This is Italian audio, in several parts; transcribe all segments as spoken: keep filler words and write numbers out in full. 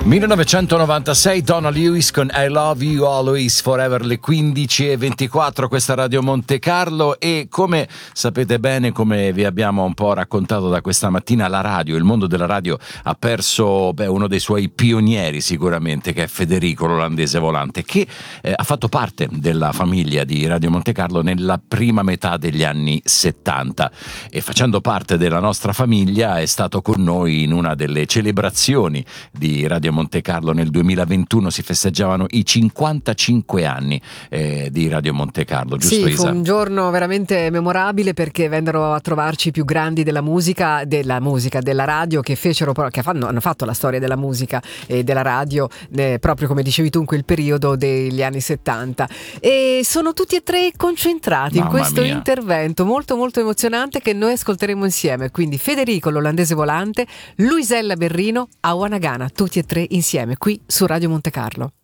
millenovecentonovantasei, Donna Lewis con I Love You Always Forever, le quindici e ventiquattro, questa Radio Monte Carlo. E come sapete bene, come vi abbiamo un po' raccontato da questa mattina, la radio, il mondo della radio ha perso beh, uno dei suoi pionieri sicuramente, che è Federico l'Olandese Volante, che eh, ha fatto parte della famiglia di Radio Monte Carlo nella prima metà degli anni settanta, e facendo parte della nostra famiglia è stato con noi in una delle celebrazioni di Radio Monte Carlo. Nel duemilaventuno si festeggiavano i cinquantacinque anni eh, di Radio Monte Carlo, giusto? Sì, Isa? fu un giorno veramente memorabile, perché vennero a trovarci i più grandi della musica, della musica, della radio, che fecero, che fanno, hanno fatto la storia della musica e della radio, eh, proprio come dicevi tu, in quel periodo degli anni settanta. E sono tutti e tre concentrati Mamma in questo mia. intervento molto molto emozionante che noi ascolteremo insieme. Quindi Federico l'Olandese Volante, Luisella Berrino, Awana Gana, tutti e tre insieme qui su Radio Monte Carlo.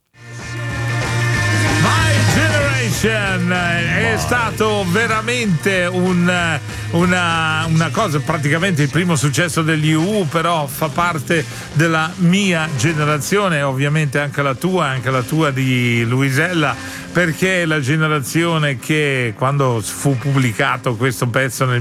My Generation è stato veramente un, una, una cosa, praticamente il primo successo degli U U, però fa parte della mia generazione, ovviamente anche la tua, anche la tua di Luisella, perché è la generazione che, quando fu pubblicato questo pezzo nel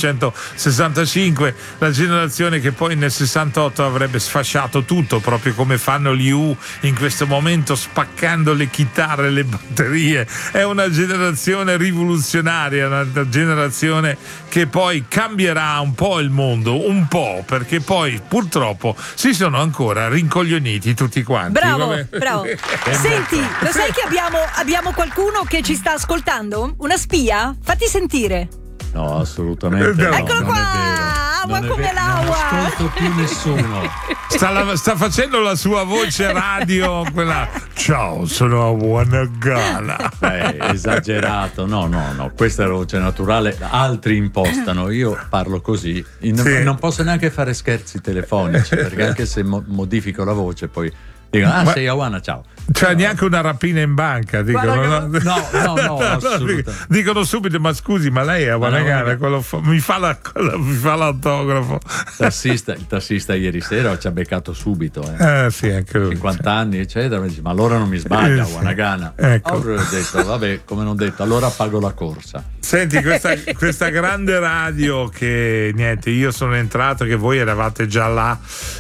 millenovecentosessantacinque, la generazione che poi nel sessantotto avrebbe sfasciato tutto, proprio come fanno gli U in questo momento, spaccando le chitarre, le batterie. È una generazione rivoluzionaria, una generazione che poi cambierà un po' il mondo, un po', perché poi purtroppo si sono ancora rincoglioniti tutti quanti. Bravo, Vabbè. bravo. Senti, lo sai che abbiamo, abbiamo qualcuno che ci sta ascoltando? Una spia? Fatti sentire. No, assolutamente no. Eccolo non qua! è vero. Awa Non è come vero, l'aua! Non ascolto più nessuno. Sta, la- sta facendo la sua voce radio, quella ciao, sono Awana Gana. Eh, esagerato, no, no, no, questa è la voce naturale, altri impostano, io parlo così. In- Sì. Non posso neanche fare scherzi telefonici, perché anche se mo- modifico la voce poi dico, ah, Ma- sei Awana, ciao. Cioè neanche una rapina in banca, dicono. Guarda che- no, no, no, assolutamente. Dicono subito, ma scusi, ma lei è Awana Ma no, Gana, no. quello fa- mi, fa la- quello- mi fa l'autografo. Tassista, il tassista ieri sera ci ha beccato subito, eh. Eh sì, anche lui. cinquanta anni, eccetera. Mi dice, ma allora non mi sbaglia, Eh, sì. Awana Gana. Ecco. Allora ho detto, vabbè, come non detto, allora pago la corsa. Senti, questa, questa grande radio che niente, io sono entrato, che voi eravate già là,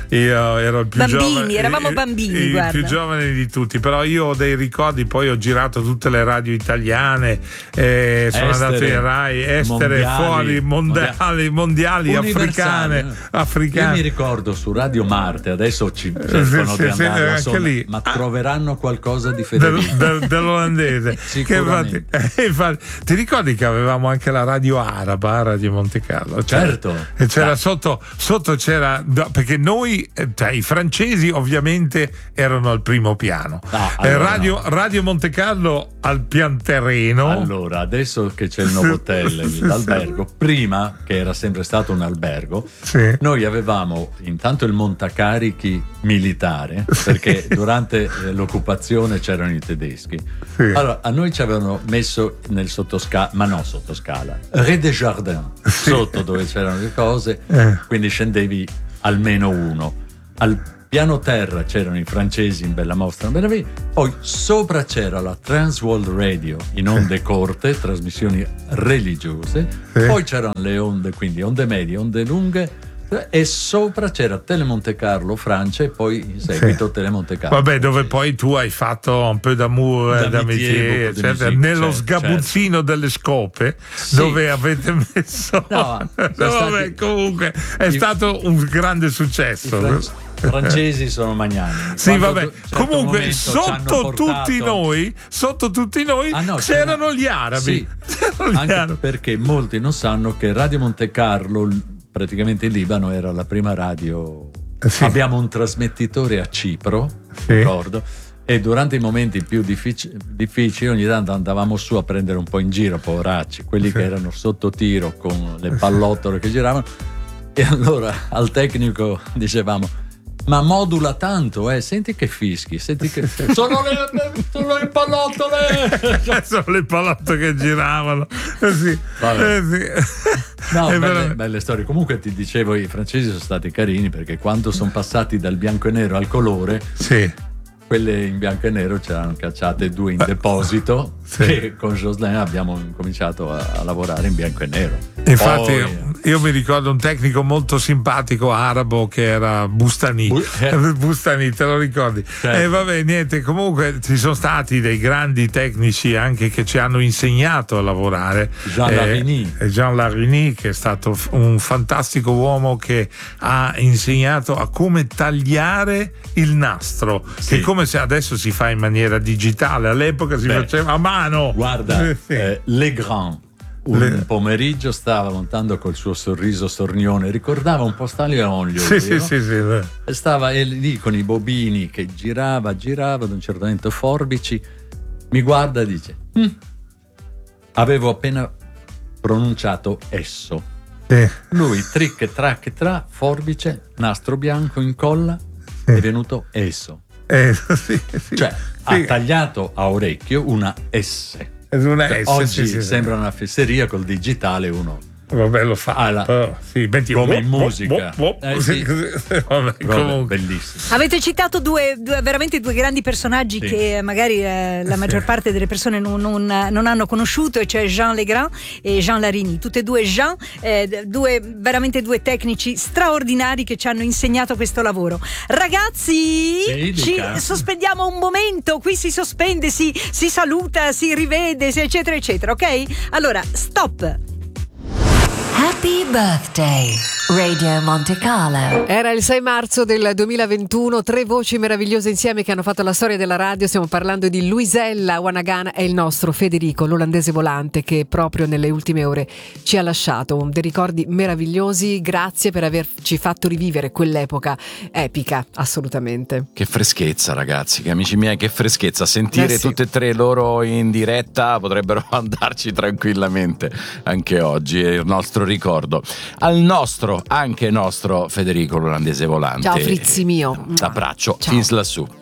io ero il più Bambini, giovane, eravamo il- bambini, il guarda. più giovane di tutti, però io ho dei ricordi, poi ho girato tutte le radio italiane, eh, sono Estere, andato in Rai, estere, mondiali, fuori, mondiali, mondiali, africane, Universali. Io africane. mi ricordo su Radio Marte, adesso ci sì, cercano sì, di sì, andare, anche insomma, lì. ma Ah. troveranno qualcosa di Del- Federico. del- dell'olandese. Che Sicuramente. infatti, eh, infatti, ti ricordi che avevamo anche la radio araba a Radio Monte Carlo? C'era- Certo. e c'era Dai. sotto, sotto c'era, no, perché noi, eh, cioè, i francesi ovviamente erano al primo piano. No, Eh, allora radio, no. Radio Monte Carlo al pian terreno. Allora, adesso che c'è il nuovo hotel, Sì, l'albergo, prima che era sempre stato un albergo, Sì. noi avevamo intanto il montacarichi militare, perché durante eh, l'occupazione c'erano i tedeschi. Sì. Allora, a noi ci avevano messo nel sottoscala, ma no sottoscala, Rue des Jardins, sotto dove c'erano le cose, Eh. quindi scendevi almeno uno. Al piano terra c'erano i francesi in bella mostra, in bella vita. Poi sopra c'era la Transworld Radio in onde corte, trasmissioni religiose. Sì. Poi c'erano le onde, quindi onde medie, onde lunghe. E sopra c'era Telemonte Carlo Francia e poi in seguito Sì. Telemonte Carlo. Vabbè, dove poi tu hai fatto un po' d'amour, D'amitié, d'amitié, beaucoup de eccetera, musique, nello certo, sgabuzzino delle scope, Sì. dove avete messo. No, sono vabbè, stati- comunque è I- stato un grande I successo. fran- francesi sono magnani. Sì, Quando vabbè. tu- certo Comunque, momento ci hanno sotto portato- tutti noi, sotto tutti noi Ah, no, c'erano c'era- gli arabi. Sì. C'erano gli Anche arabi. perché molti non sanno che Radio Monte Carlo, l- praticamente in Libano, era la prima radio. Eh, sì. Abbiamo un trasmettitore a Cipro, Sì. ricordo, e durante i momenti più diffici- difficili ogni tanto andavamo su a prendere un po' in giro, poveracci, quelli che erano sotto tiro con le pallottole che giravano, e allora al tecnico dicevamo: ma modula tanto, eh, senti che fischi, senti che sono le, sono le pallottole. Sono le pallotte che giravano. Eh sì. Vabbè. Eh sì. No, È belle, veramente- belle storie. Comunque ti dicevo, i francesi sono stati carini perché quando sono passati dal bianco e nero al colore, Sì. quelle in bianco e nero c'erano cacciate due in deposito, Sì. e con Jocelyn abbiamo incominciato a, a lavorare in bianco e nero. Infatti Poi- io mi ricordo un tecnico molto simpatico arabo che era Bustani. Bu- eh. Bustani, te lo ricordi? Certo. E vabbè, niente, comunque ci sono stati dei grandi tecnici anche che ci hanno insegnato a lavorare. Jean Larigny. Eh, Jean Larigny, che è stato f- un fantastico uomo che ha insegnato a come tagliare il nastro, Sì. che come se adesso si fa in maniera digitale, all'epoca si Beh, faceva a mano. Guarda, Eh, sì. eh, Legrand un Le- pomeriggio stava montando col suo sorriso sornione, ricordava un po' Stanley Onlio. Sì, sì, sì, sì. E stava e lì con i bobini che girava, girava, ad un certo momento forbici, mi guarda e dice: "Mm, avevo appena pronunciato esso". Sì. Lui tric e trac e tra, forbice, nastro bianco, incolla, è venuto esso. Eh, sì, sì. Cioè Sì. ha tagliato a orecchio una S. È una Cioè, S, oggi sì, sì, sì. sembra una fesseria, col digitale uno Vabbè, lo fa. Ah, la- però, sì, metti come un in wop, musica. wop, wop, Eh, così, sì. così. Vabbè, Vabbè, comunque. bellissimo. Avete citato due, due- veramente due grandi personaggi Sì. che magari eh, la maggior parte delle persone non, non- non hanno conosciuto, e cioè Jean Legrand e Jean Larigny. Tutte e due Jean, eh, due, veramente due tecnici straordinari che ci hanno insegnato questo lavoro. Ragazzi, Sì, ci dica. sospendiamo un momento, qui si sospende, si, si saluta, si rivede, si- eccetera, eccetera, ok? Allora, stop! Happy birthday, Radio Monte Carlo. Era il sei marzo del duemilaventuno, tre voci meravigliose insieme che hanno fatto la storia della radio. Stiamo parlando di Luisella Wanagana e il nostro Federico, l'olandese volante, che proprio nelle ultime ore ci ha lasciato. Dei ricordi meravigliosi, grazie per averci fatto rivivere quell'epoca epica, assolutamente. Che freschezza, ragazzi, che amici miei, che freschezza. Sentire Eh sì. tutte e tre loro in diretta potrebbero andarci tranquillamente anche oggi. È il nostro ricordo. Al nostro, anche nostro Federico, l'olandese volante. Ciao, Frizzi mio. Un abbraccio, Ciao. fins lassù.